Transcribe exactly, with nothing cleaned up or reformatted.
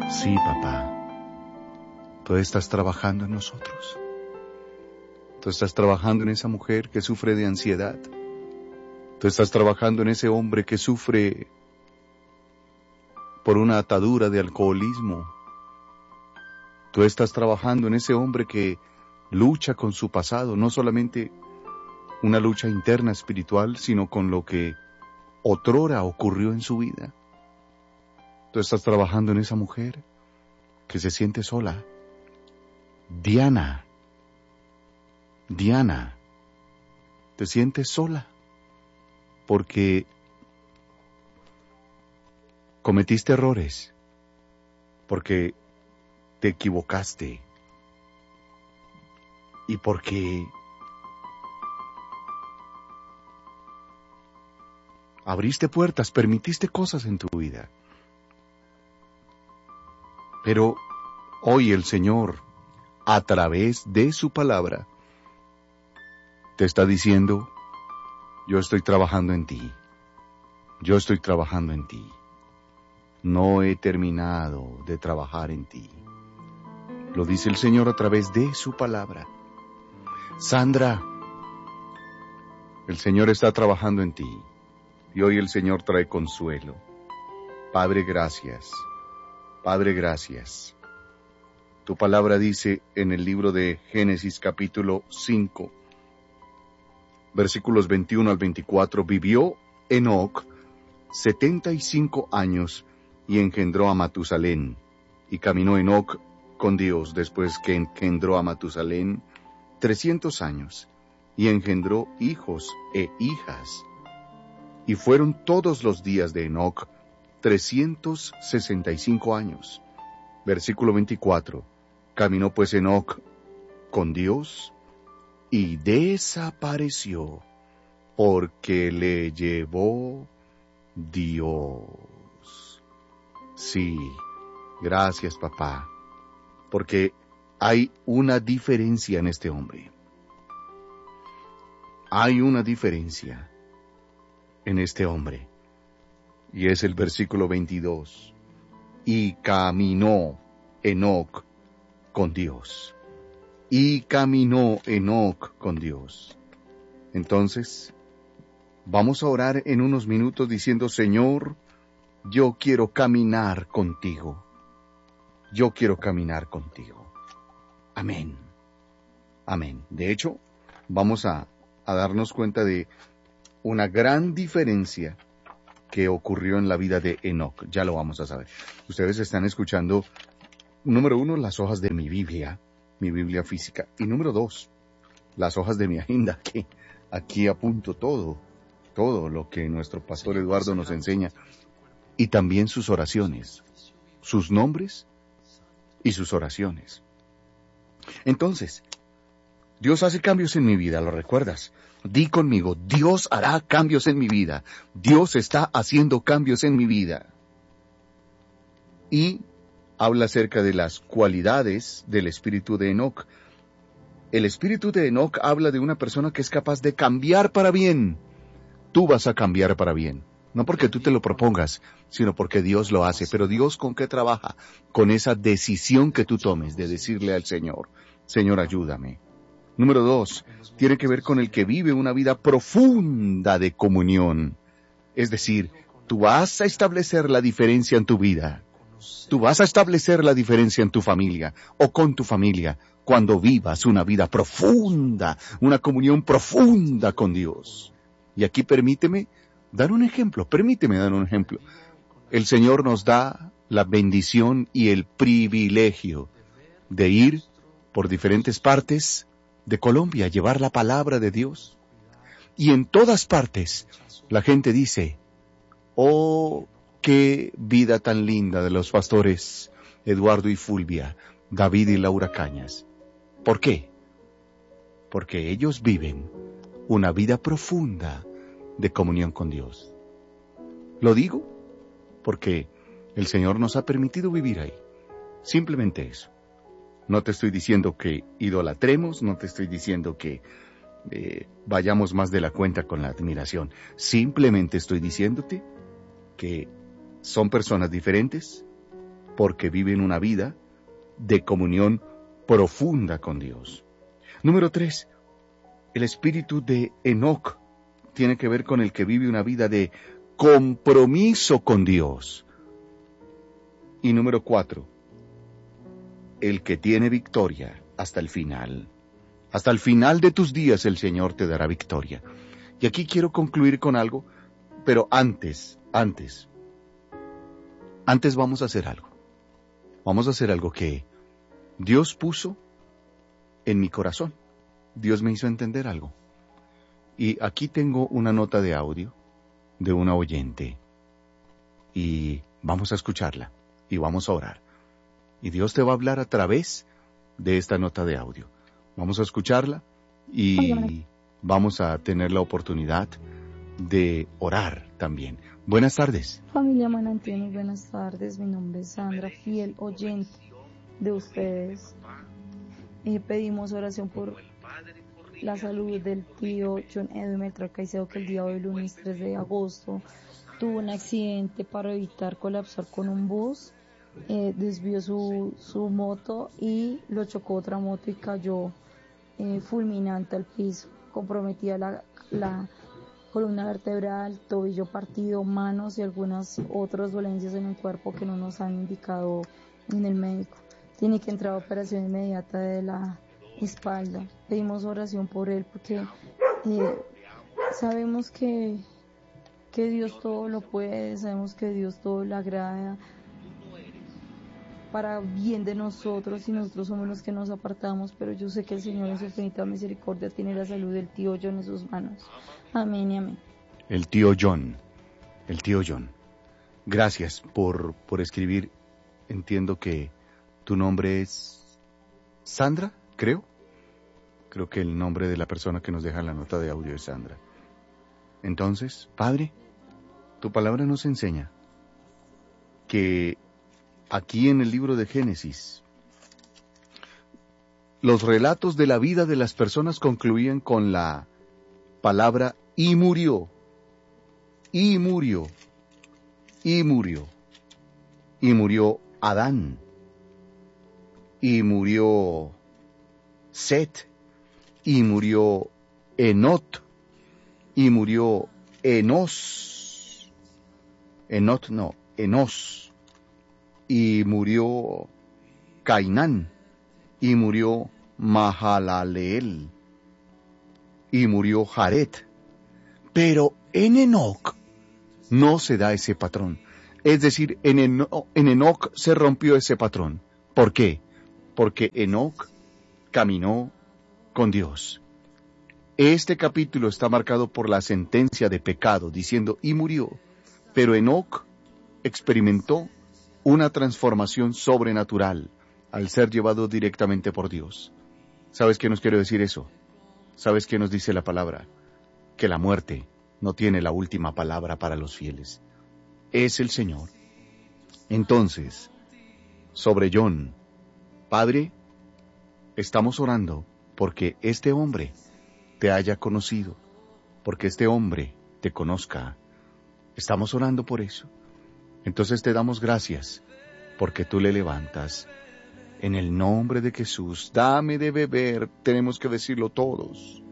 Sí, papá. Tú estás trabajando en nosotros. Tú estás trabajando en esa mujer que sufre de ansiedad. Tú estás trabajando en ese hombre que sufre por una atadura de alcoholismo. Tú estás trabajando en ese hombre que lucha con su pasado, no solamente una lucha interna espiritual, sino con lo que otrora ocurrió en su vida. Tú estás trabajando en esa mujer que se siente sola. Diana, Diana, te sientes sola porque cometiste errores, porque te equivocaste y porque abriste puertas, permitiste cosas en tu vida. Pero hoy el Señor, a través de su palabra, te está diciendo: yo estoy trabajando en ti, yo estoy trabajando en ti, no he terminado de trabajar en ti. Lo dice el Señor a través de su palabra. Sandra, el Señor está trabajando en ti, y hoy el Señor trae consuelo. Padre, gracias. Padre, gracias. Tu palabra dice en el libro de Génesis capítulo cinco, versículos veintiuno al veinticuatro, vivió Enoc setenta y cinco años y engendró a Matusalén. Y caminó Enoc con Dios después que engendró a Matusalén trescientos años, y engendró hijos e hijas. Y fueron todos los días de Enoc trescientos sesenta y cinco años. Versículo veinticuatro. Caminó pues Enoc con Dios y desapareció porque le llevó Dios. Sí, gracias, papá, porque hay una diferencia en este hombre. Hay una diferencia en este hombre. Y es el versículo veintidós. Y caminó Enoc con Dios. Y caminó Enoc con Dios. Entonces, vamos a orar en unos minutos diciendo: Señor, yo quiero caminar contigo. Yo quiero caminar contigo. Amén. Amén. De hecho, vamos a, a darnos cuenta de una gran diferencia que ocurrió en la vida de Enoc. Ya lo vamos a saber. Ustedes están escuchando, número uno, las hojas de mi Biblia, mi Biblia física. Y número dos, las hojas de mi agenda, que aquí apunto todo, todo lo que nuestro pastor Eduardo nos enseña. Y también sus oraciones, sus nombres y sus oraciones. Entonces, Dios hace cambios en mi vida, ¿lo recuerdas? Di conmigo: Dios hará cambios en mi vida. Dios está haciendo cambios en mi vida. Y habla acerca de las cualidades del espíritu de Enoc. El espíritu de Enoc habla de una persona que es capaz de cambiar para bien. Tú vas a cambiar para bien. No porque tú te lo propongas, sino porque Dios lo hace. Pero Dios, ¿con qué trabaja? Con esa decisión que tú tomes de decirle al Señor: Señor, ayúdame. Número dos, tiene que ver con el que vive una vida profunda de comunión. Es decir, tú vas a establecer la diferencia en tu vida. Tú vas a establecer la diferencia en tu familia o con tu familia cuando vivas una vida profunda, una comunión profunda con Dios. Y aquí permíteme dar un ejemplo, permíteme dar un ejemplo. El Señor nos da la bendición y el privilegio de ir por diferentes partes de Colombia, llevar la palabra de Dios. Y en todas partes la gente dice: oh, qué vida tan linda de los pastores Eduardo y Fulvia, David y Laura Cañas. ¿Por qué? Porque ellos viven una vida profunda de comunión con Dios. Lo digo porque el Señor nos ha permitido vivir ahí. Simplemente eso. No te estoy diciendo que idolatremos, no te estoy diciendo que eh, vayamos más de la cuenta con la admiración. Simplemente estoy diciéndote que son personas diferentes, porque viven una vida de comunión profunda con Dios. Número tres, el espíritu de Enoc tiene que ver con el que vive una vida de compromiso con Dios. Y número cuatro, el que tiene victoria hasta el final. Hasta el final de tus días el Señor te dará victoria. Y aquí quiero concluir con algo, pero antes, antes, antes vamos a hacer algo. Vamos a hacer algo que Dios puso en mi corazón. Dios me hizo entender algo. Y aquí tengo una nota de audio de una oyente. Y vamos a escucharla. Y vamos a orar. Y Dios te va a hablar a través de esta nota de audio. Vamos a escucharla y vamos a tener la oportunidad de orar también. Buenas tardes. Familia Manantial, muy buenas tardes. Mi nombre es Sandra, fiel oyente de ustedes. Eh, pedimos oración por la salud del tío John Edmer Caicedo, que el día de hoy, lunes tres de agosto, tuvo un accidente para evitar colapsar con un bus. Eh, desvió su, su moto y lo chocó otra moto y cayó eh, fulminante al piso. Comprometía la, la columna vertebral, tobillo partido, manos y algunas otras dolencias en el cuerpo que no nos han indicado en el médico. Tiene que entrar a operación inmediata de la espalda. Pedimos oración por él porque eh, sabemos que, que Dios todo lo puede, sabemos que Dios todo le agrada para bien de nosotros y nosotros somos los que nos apartamos, pero yo sé que el Señor en su infinita misericordia tiene la salud del tío John en sus manos. Amén y amén. El tío John, el tío John. Gracias por, por escribir. Entiendo que tu nombre es Sandra, creo. Creo que el nombre de la persona que nos deja la nota de audio es Sandra. Entonces, Padre, tu palabra nos enseña que aquí en el libro de Génesis, los relatos de la vida de las personas concluían con la palabra y murió, y murió, y murió, y murió Adán, y murió Set, y murió Enot, y murió Enos, Enot no, Enos, y murió Cainán, y murió Mahalaleel, y murió Jared. Pero en Enoc no se da ese patrón. Es decir, en Enoc, en Enoc se rompió ese patrón. ¿Por qué? Porque Enoc caminó con Dios. Este capítulo está marcado por la sentencia de pecado, diciendo, y murió. Pero Enoc experimentó una transformación sobrenatural al ser llevado directamente por Dios. ¿Sabes qué nos quiere decir eso? ¿Sabes qué nos dice la palabra? Que la muerte no tiene la última palabra para los fieles. Es el Señor. Entonces, sobre John, Padre, estamos orando porque este hombre te haya conocido, porque este hombre te conozca. Estamos orando por eso. Entonces te damos gracias, porque tú le levantas. En el nombre de Jesús, dame de beber, tenemos que decirlo todos.